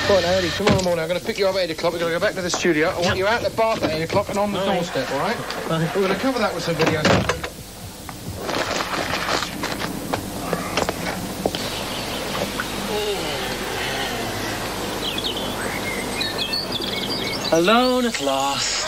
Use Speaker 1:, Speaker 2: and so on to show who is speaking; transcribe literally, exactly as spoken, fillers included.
Speaker 1: Right, now, Eddie, tomorrow morning I'm going to pick you up at eight o'clock. We're going to go back to the studio. I want yep. you out the bath at eight o'clock and on the all doorstep, right. all right? right? We're going to cover that with some videos.
Speaker 2: Alone at last.